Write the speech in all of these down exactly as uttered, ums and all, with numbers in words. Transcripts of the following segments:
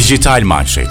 Dijital Manşet.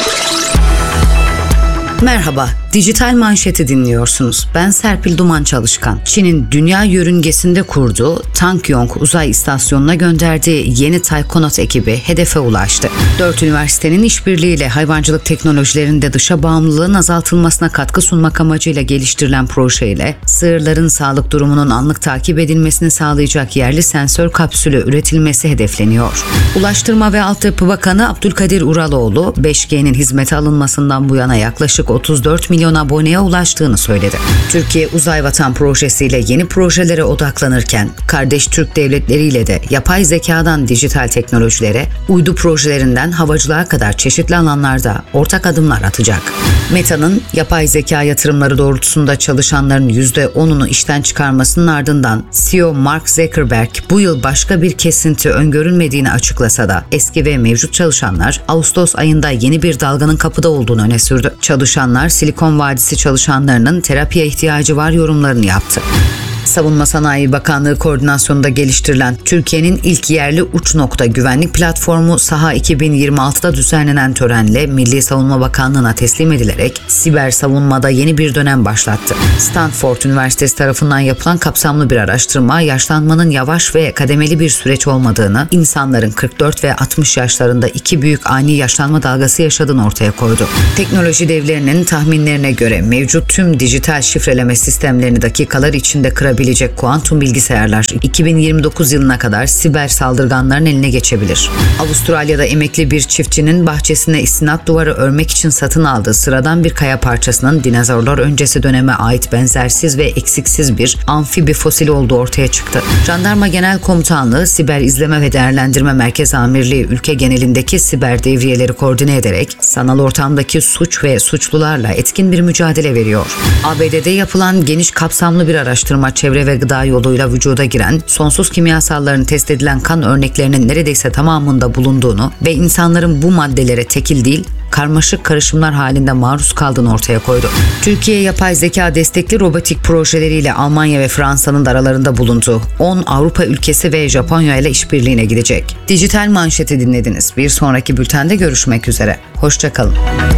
Merhaba, Dijital Manşet'i dinliyorsunuz. Ben Serpil Duman Çalışkan. Çin'in dünya yörüngesinde kurduğu Tankyong uzay istasyonuna gönderdiği yeni Taykonot ekibi hedefe ulaştı. Dört üniversitenin işbirliğiyle hayvancılık teknolojilerinde dışa bağımlılığın azaltılmasına katkı sunmak amacıyla geliştirilen projeyle sığırların sağlık durumunun anlık takip edilmesini sağlayacak yerli sensör kapsülü üretilmesi hedefleniyor. Ulaştırma ve Altyapı Bakanı Abdülkadir Uraloğlu, beş G'nin hizmete alınmasından bu yana yaklaşık otuz dört milyon aboneye ulaştığını söyledi. Türkiye Uzay Vatan projesiyle yeni projelere odaklanırken, kardeş Türk devletleriyle de yapay zekadan dijital teknolojilere, uydu projelerinden havacılığa kadar çeşitli alanlarda ortak adımlar atacak. Meta'nın yapay zeka yatırımları doğrultusunda çalışanların yüzde onunu işten çıkarmasının ardından C E O Mark Zuckerberg bu yıl başka bir kesinti öngörülmediğini açıklasa da eski ve mevcut çalışanlar Ağustos ayında yeni bir dalganın kapıda olduğunu öne sürdü. Çalışanlar Silikon Vadisi çalışanlarının terapiye ihtiyacı var yorumlarını yaptı. Savunma Sanayi Bakanlığı koordinasyonunda geliştirilen Türkiye'nin ilk yerli uç nokta güvenlik platformu SAHA iki bin yirmi altıda düzenlenen törenle Milli Savunma Bakanlığı'na teslim edilerek siber savunmada yeni bir dönem başlattı. Stanford Üniversitesi tarafından yapılan kapsamlı bir araştırma, yaşlanmanın yavaş ve kademeli bir süreç olmadığını, insanların kırk dört ve altmış yaşlarında iki büyük ani yaşlanma dalgası yaşadığını ortaya koydu. Teknoloji devlerinin tahminlerine göre mevcut tüm dijital şifreleme sistemlerini dakikalar içinde kırabilecek bilecek kuantum bilgisayarlar iki bin yirmi dokuz yılına kadar siber saldırganların eline geçebilir. Avustralya'da emekli bir çiftçinin bahçesine istinat duvarı örmek için satın aldığı sıradan bir kaya parçasının dinozorlar öncesi döneme ait benzersiz ve eksiksiz bir amfibi fosili olduğu ortaya çıktı. Jandarma Genel Komutanlığı Siber İzleme ve Değerlendirme Merkez Amirliği ülke genelindeki siber devriyeleri koordine ederek sanal ortamdaki suç ve suçlularla etkin bir mücadele veriyor. A B D'de yapılan geniş kapsamlı bir araştırma çevre ve gıda yoluyla vücuda giren, sonsuz kimyasalların test edilen kan örneklerinin neredeyse tamamında bulunduğunu ve insanların bu maddelere tekil değil, karmaşık karışımlar halinde maruz kaldığını ortaya koydu. Türkiye yapay zeka destekli robotik projeleriyle Almanya ve Fransa'nın da aralarında bulunduğu on Avrupa ülkesi ve Japonya ile işbirliğine gidecek. Dijital Manşet'i dinlediniz. Bir sonraki bültende görüşmek üzere. Hoşça kalın.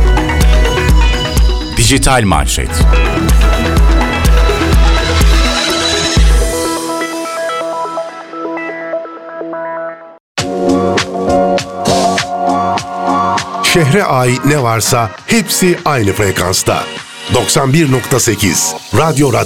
Dijital Manşet. Şehre ait ne varsa hepsi aynı frekansta. doksan bir nokta sekiz Radyo Radar.